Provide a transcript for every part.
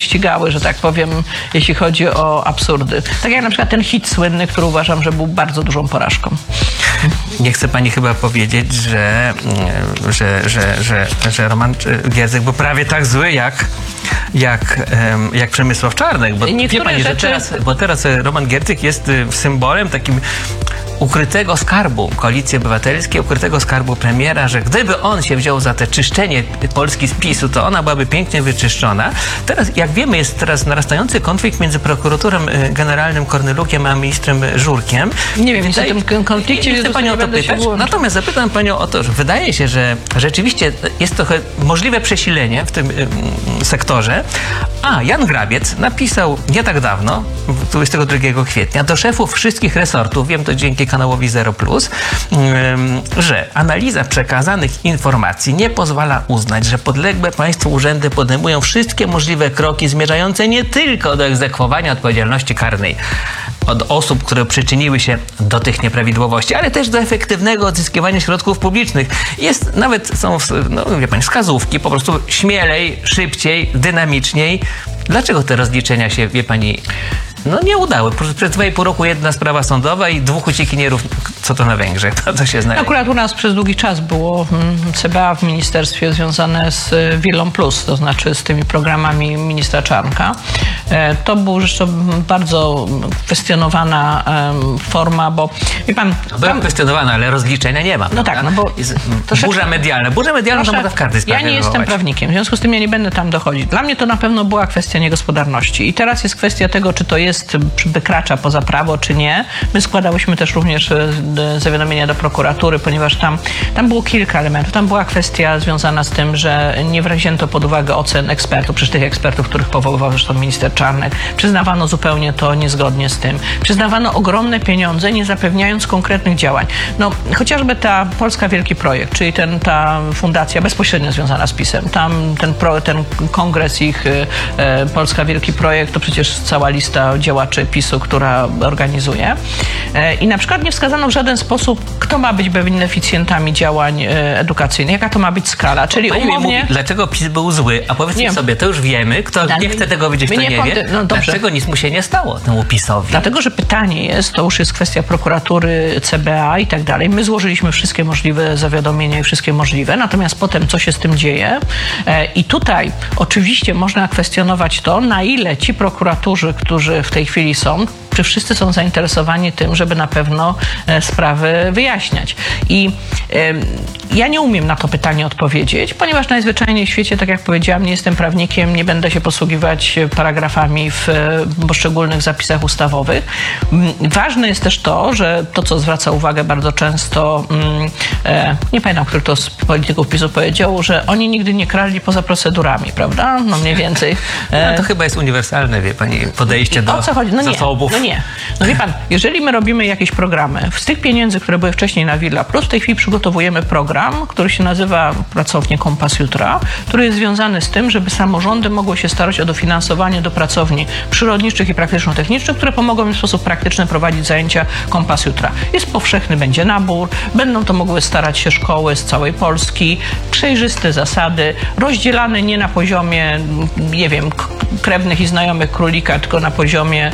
ścigały, że tak powiem, jeśli chodzi o absurdy. Tak jak na przykład ten hit słynny, który uważam, że był bardzo dużą porażką. Nie chce pani chyba powiedzieć, że Roman Giertych był prawie tak zły jak Przemysław Czarnek, bo wie pani, że teraz Roman Giertych jest symbolem takim ukrytego skarbu Koalicji Obywatelskiej, ukrytego skarbu premiera, że gdyby on się wziął za te czyszczenie Polski z PiS-u, to ona byłaby pięknie wyczyszczona. Teraz, jak wiemy, jest teraz narastający konflikt między prokuratorem generalnym Kornelukiem a ministrem Żurkiem. Nie wiem, nic o tym konflikcie. Nie chcę panią o to pytać. Natomiast zapytam panią o to, że wydaje się, że rzeczywiście jest trochę możliwe przesilenie w tym sektorze, a Jan Grabiec napisał nie tak dawno, 22 kwietnia, do szefów wszystkich resortów, wiem to dzięki kanałowi Zero Plus, że analiza przekazanych informacji nie pozwala uznać, że podległe państwu urzędy podejmują wszystkie możliwe kroki zmierzające nie tylko do egzekwowania odpowiedzialności karnej od osób, które przyczyniły się do tych nieprawidłowości, ale też do efektywnego odzyskiwania środków publicznych. Są, wie pani, wskazówki, po prostu śmielej, szybciej, dynamiczniej. Dlaczego te rozliczenia się, wie pani, nie udały? Przez 2,5 roku jedna sprawa sądowa i 2 uciekinierów, co to na Węgrzech, to się znajdzie. Akurat u nas przez długi czas było CBA w ministerstwie związane z Willą Plus, to znaczy z tymi programami ministra Czarnka. To była zresztą bardzo kwestionowana forma, bo wie pan... Była kwestionowana, ale rozliczenia nie ma. No tak, no bo... Burza medialna. Burza medialna to można w każdej sprawie Ja nie jestem prawnikiem, w związku z tym ja nie będę tam dochodzić. Dla mnie to na pewno była kwestia niegospodarności. I teraz jest kwestia tego, czy to wykracza poza prawo, czy nie. My składałyśmy też również zawiadomienia do prokuratury, ponieważ tam było kilka elementów. Tam była kwestia związana z tym, że nie wzięto pod uwagę ocen ekspertów, przecież tych ekspertów, których powoływał zresztą minister Czarnek. Przyznawano zupełnie to niezgodnie z tym. Przyznawano ogromne pieniądze, nie zapewniając konkretnych działań. Chociażby ta Polska Wielki Projekt, czyli ta fundacja bezpośrednio związana z PiS-em. Ten kongres ich Polska Wielki Projekt, to przecież cała lista działaczy PiS-u, która organizuje. I na przykład nie wskazano w żaden sposób, kto ma być beneficjentami działań edukacyjnych, jaka to ma być skala. Czyli umownie... Dlaczego PiS był zły? A powiedzmy sobie, to już wiemy, kto nie chce tego widzieć, to nie wie. Dlaczego nic mu się nie stało, temu PiS-owi? Dlatego, że pytanie jest, to już jest kwestia prokuratury, CBA i tak dalej. My złożyliśmy wszystkie możliwe zawiadomienia i wszystkie możliwe, natomiast potem co się z tym dzieje? I tutaj oczywiście można kwestionować to, na ile ci prokuratorzy, którzy w tej chwili są, czy wszyscy są zainteresowani tym, żeby na pewno sprawy wyjaśniać. I ja nie umiem na to pytanie odpowiedzieć, ponieważ najzwyczajniej w świecie, tak jak powiedziałam, nie jestem prawnikiem, nie będę się posługiwać paragrafami w poszczególnych zapisach ustawowych. Ważne jest też to, że to, co zwraca uwagę bardzo często, nie pamiętam, który to z polityków PiS-u powiedział, że oni nigdy nie kradli poza procedurami, prawda? Mniej więcej. To chyba jest uniwersalne, wie pani, podejście do zasobów. Nie. Wie pan, jeżeli my robimy jakieś programy, z tych pieniędzy, które były wcześniej na Villa Plus, w tej chwili przygotowujemy program, który się nazywa pracownie Kompas Jutra, który jest związany z tym, żeby samorządy mogły się starać o dofinansowanie do pracowni przyrodniczych i praktyczno-technicznych, które pomogą im w sposób praktyczny prowadzić zajęcia Kompas Jutra. Jest powszechny, będzie nabór, będą to mogły starać się szkoły z całej Polski, przejrzyste zasady, rozdzielane nie na poziomie, nie wiem, krewnych i znajomych królika, tylko na poziomie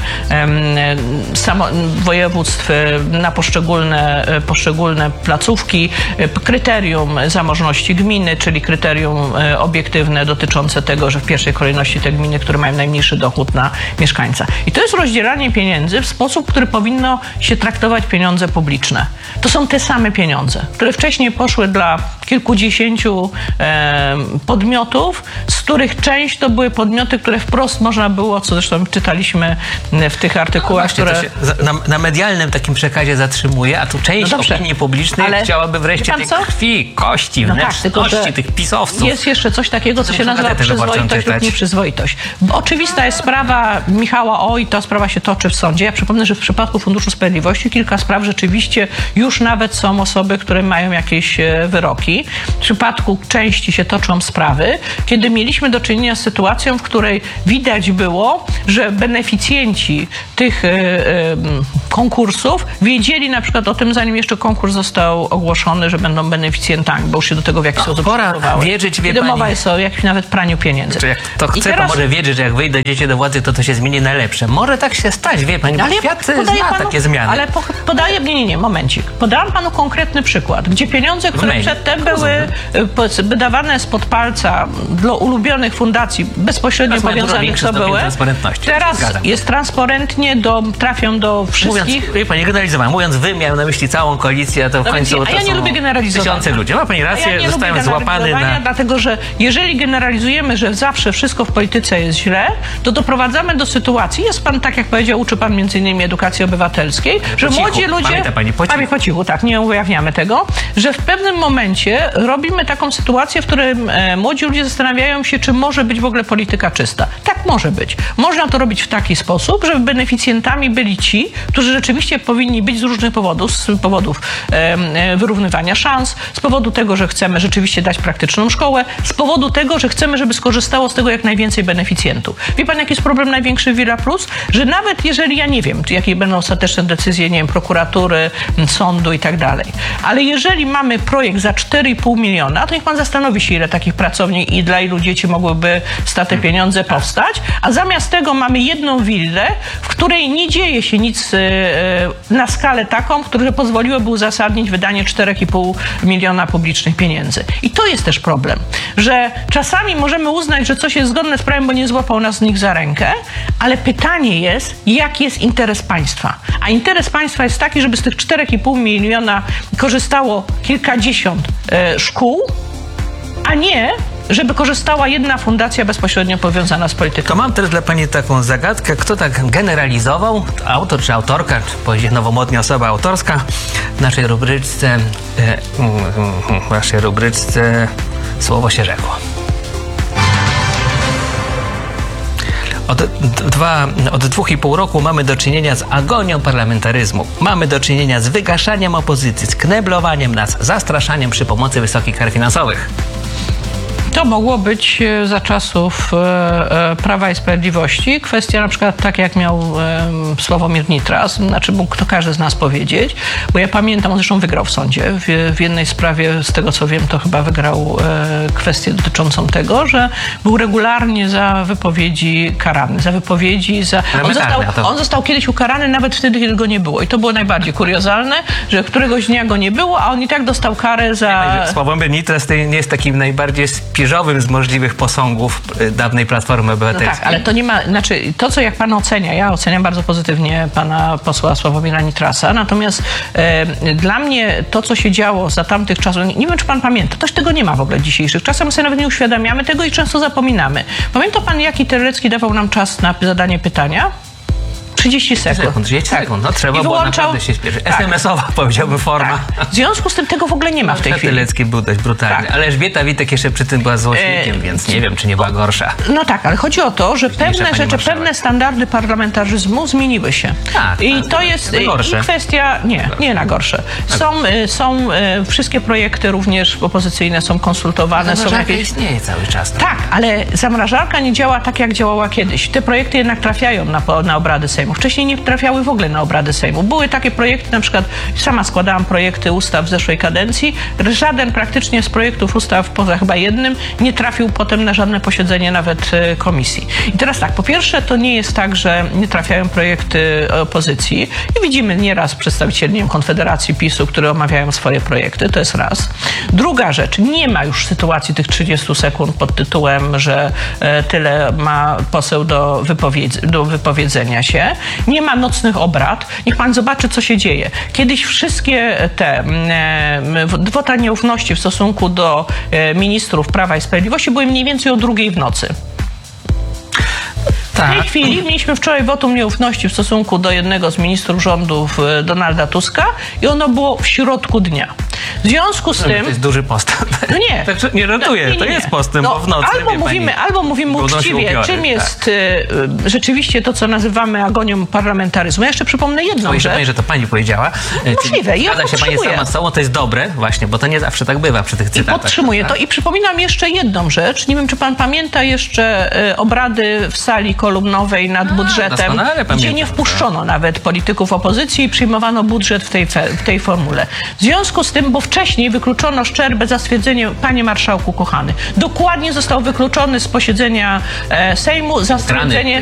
województw, na poszczególne placówki, kryterium zamożności gminy, czyli kryterium obiektywne dotyczące tego, że w pierwszej kolejności te gminy, które mają najmniejszy dochód na mieszkańca. I to jest rozdzielanie pieniędzy w sposób, który powinno się traktować pieniądze publiczne. To są te same pieniądze, które wcześniej poszły dla kilkudziesięciu podmiotów, z których część to były podmioty, które wprost można było, co zresztą czytaliśmy w tych artykułach, które... To się na medialnym takim przekazie zatrzymuje, a tu część opinii publicznej chciałaby wreszcie tej krwi, kości, wnętrzności tych pisowców. Jest jeszcze coś takiego, co się nazywa przyzwoitość lub nieprzyzwoitość. Oczywista jest sprawa Michała O. i ta sprawa się toczy w sądzie. Ja przypomnę, że w przypadku Funduszu Sprawiedliwości kilka spraw rzeczywiście już nawet są osoby, które mają jakieś wyroki. W przypadku części się toczą sprawy, kiedy mieliśmy mieliśmy do czynienia z sytuacją, w której widać było, że beneficjenci tych konkursów wiedzieli na przykład o tym, zanim jeszcze konkurs został ogłoszony, że będą beneficjentami, bo już się do tego w jakiś sposób pora przygotowały. wierzyć, wie Kiedy pani. mowa jest o jakimś nawet praniu pieniędzy. Czy jak to chce, to może wiedzieć, że jak wyjdę dzieci do władzy, to się zmieni na lepsze. Może tak się stać, wie pani, bo świat zna takie zmiany. Ale podaję, nie, momencik. Podałam panu konkretny przykład, gdzie pieniądze, które przedtem były wydawane spod palca dla ulubionych fundacji, bezpośrednio powiązanych, co były, teraz jest transparentnie, trafią do wszystkich. Mówiąc, wie pani, generalizowałem. Mówiąc wy, miałem na myśli całą koalicję, a to w końcu a ja nie lubię generalizowania. Tysiące ludzi. Ma pani rację, ja nie zostałem złapany na... Dlatego, że jeżeli generalizujemy, że zawsze wszystko w polityce jest źle, to doprowadzamy do sytuacji, jest pan, tak jak powiedział, uczy pan między innymi edukacji obywatelskiej, że młodzi ludzie... Pamięta pani, po cichu, tak, nie ujawniamy tego, że w pewnym momencie robimy taką sytuację, w której młodzi ludzie zastanawiają się, czy może być w ogóle polityka czysta. Tak może być. Można to robić w taki sposób, żeby beneficjentami byli ci, którzy rzeczywiście powinni być z różnych powodów, z powodów wyrównywania szans, z powodu tego, że chcemy rzeczywiście dać praktyczną szkołę, z powodu tego, że chcemy, żeby skorzystało z tego jak najwięcej beneficjentów. Wie pan, jaki jest problem największy w Villa Plus? Że nawet jeżeli, ja nie wiem, jakie będą ostateczne decyzje, nie wiem, prokuratury, sądu i tak dalej, ale jeżeli mamy projekt za 4,5 miliona, to niech pan zastanowi się, ile takich pracowni i dla ilu dzieci mogłyby za te pieniądze powstać, a zamiast tego mamy jedną willę, w której nie dzieje się nic na skalę taką, która pozwoliłaby uzasadnić wydanie 4,5 miliona publicznych pieniędzy. I to jest też problem, że czasami możemy uznać, że coś jest zgodne z prawem, bo nie złapał nas nikt za rękę, ale pytanie jest, jaki jest interes państwa. A interes państwa jest taki, żeby z tych 4,5 miliona korzystało kilkadziesiąt szkół, a nie żeby korzystała jedna fundacja bezpośrednio powiązana z polityką. To mam też dla pani taką zagadkę. Kto tak generalizował? Autor czy autorka, czy powiedzieć nowomodnie osoba autorska w naszej rubryczce słowo się rzekło. Od 2,5 roku mamy do czynienia z agonią parlamentaryzmu. Mamy do czynienia z wygaszaniem opozycji, z kneblowaniem nas, zastraszaniem przy pomocy wysokich kar finansowych. To mogło być za czasów Prawa i Sprawiedliwości. Kwestia na przykład, tak jak miał Sławomir Nitras, znaczy mógł to każdy z nas powiedzieć, bo ja pamiętam, on zresztą wygrał w sądzie. W jednej sprawie, z tego co wiem, to chyba wygrał kwestię dotyczącą tego, że był regularnie za wypowiedzi karany. Za wypowiedzi, on został kiedyś ukarany nawet wtedy, kiedy go nie było. I to było najbardziej kuriozalne, że któregoś dnia go nie było, a on i tak dostał karę za... Sławomir Nitras nie jest takim najbardziej spiżowym z możliwych posągów dawnej Platformy Obywatelskiej. No tak, ale to nie ma, znaczy to, co jak pan ocenia, ja oceniam bardzo pozytywnie pana posła Sławomira Nitrasa, natomiast dla mnie to, co się działo za tamtych czasów, nie wiem, czy pan pamięta, też tego nie ma w ogóle dzisiejszych. Czasem sobie nawet nie uświadamiamy tego i często zapominamy. Pamięta pan, jaki Terlecki dawał nam czas na zadanie pytania? 30 sekund. 30 sekund. No trzeba było naprawdę się śpieszyć. Tak. SMS-owa, powiedziałbym, forma. Tak. W związku z tym tego w ogóle nie ma w tej chwili. Terlecki był dość brutalny. Tak. Ale Elżbieta Witek jeszcze przy tym była złośnikiem, więc nie wiem, czy nie była gorsza. No tak, ale chodzi o to, że pewne rzeczy, pewne standardy parlamentaryzmu zmieniły się. Tak, i to jest i kwestia... Nie na gorsze. Są wszystkie projekty również opozycyjne są konsultowane. Zamrażarka istnieje cały czas. Tak, ale zamrażarka nie działa tak, jak działała kiedyś. Te projekty jednak trafiają na obrady Sejmu. Wcześniej nie trafiały w ogóle na obrady Sejmu. Były takie projekty, na przykład sama składałam projekty ustaw w zeszłej kadencji. Żaden praktycznie z projektów ustaw, poza chyba jednym, nie trafił potem na żadne posiedzenie nawet komisji. I teraz tak, po pierwsze, to nie jest tak, że nie trafiają projekty opozycji. I widzimy nieraz przedstawicieli, nie wiem, Konfederacji, PiS-u, które omawiają swoje projekty. To jest raz. Druga rzecz, nie ma już sytuacji tych 30 sekund pod tytułem, że tyle ma poseł do wypowiedzenia się. Nie ma nocnych obrad. Niech pan zobaczy, co się dzieje. Kiedyś wszystkie te wota nieufności w stosunku do ministrów Prawa i Sprawiedliwości były mniej więcej o 2:00 w nocy. W tej chwili mieliśmy wczoraj wotum nieufności w stosunku do jednego z ministrów rządów Donalda Tuska i ono było w środku dnia. W związku z tym... To jest duży postęp. No nie. Tak, nie żartuję, to jest postęp, bo w nocy, albo mówimy uczciwie, czym jest rzeczywiście to, co nazywamy agonią parlamentaryzmu. Ja jeszcze przypomnę jedną rzecz. Pani, że to pani powiedziała. Możliwe. Ja zgadza się pani sama z sobą, to jest dobre właśnie, bo to nie zawsze tak bywa przy tych cytatach. I podtrzymuję to. I przypominam jeszcze jedną rzecz. Nie wiem, czy pan pamięta jeszcze obrady w sali kolumnowej nad budżetem, gdzie nie wpuszczono nawet polityków opozycji i przyjmowano budżet w tej formule. W związku z tym, bo wcześniej wykluczono Szczerbę za stwierdzenie, panie marszałku kochany, dokładnie został wykluczony z posiedzenia Sejmu za stwierdzenie,